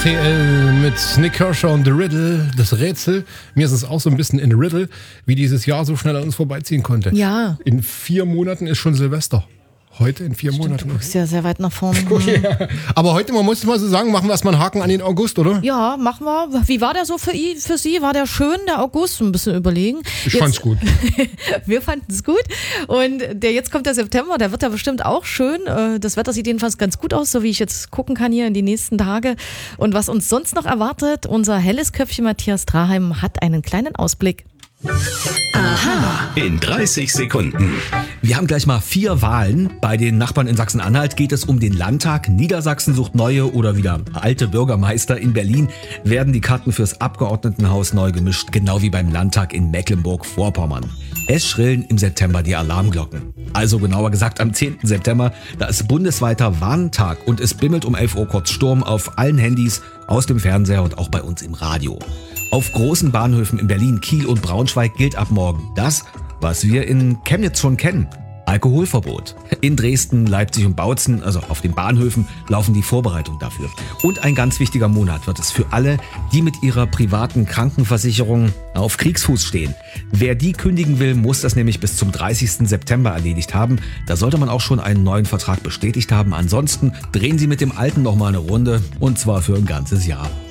RTL mit Nick Kershaw und The Riddle, das Rätsel. Mir ist es auch so ein bisschen in Riddle, wie dieses Jahr so schnell an uns vorbeiziehen konnte. Ja. In 4 Monaten ist schon Silvester. Heute in 4 Monaten. Du guckst ja sehr weit nach vorne. Oh yeah. Aber heute, man muss mal so sagen, machen wir erstmal einen Haken an den August, oder? Ja, machen wir. Wie war der so für Sie? War der schön, der August? Ein bisschen überlegen. Ich fand's gut. Wir fanden es gut. Und jetzt kommt der September, der wird ja bestimmt auch schön. Das Wetter sieht jedenfalls ganz gut aus, so wie ich jetzt gucken kann hier in die nächsten Tage. Und was uns sonst noch erwartet, unser helles Köpfchen Matthias Traheim hat einen kleinen Ausblick. Aha. In 30 Sekunden. Wir haben gleich mal 4 Wahlen. Bei den Nachbarn in Sachsen-Anhalt geht es um den Landtag. Niedersachsen sucht neue oder wieder alte Bürgermeister. In Berlin werden die Karten fürs Abgeordnetenhaus neu gemischt, genau wie beim Landtag in Mecklenburg-Vorpommern. Es schrillen im September die Alarmglocken. Also genauer gesagt am 10. September, da ist bundesweiter Warntag und es bimmelt um 11 Uhr kurz Sturm auf allen Handys, aus dem Fernseher und auch bei uns im Radio. Auf großen Bahnhöfen in Berlin, Kiel und Braunschweig gilt ab morgen das, was wir in Chemnitz schon kennen. Alkoholverbot. In Dresden, Leipzig und Bautzen, also auf den Bahnhöfen, laufen die Vorbereitungen dafür. Und ein ganz wichtiger Monat wird es für alle, die mit ihrer privaten Krankenversicherung auf Kriegsfuß stehen. Wer die kündigen will, muss das nämlich bis zum 30. September erledigt haben. Da sollte man auch schon einen neuen Vertrag bestätigt haben. Ansonsten drehen Sie mit dem alten nochmal eine Runde und zwar für ein ganzes Jahr.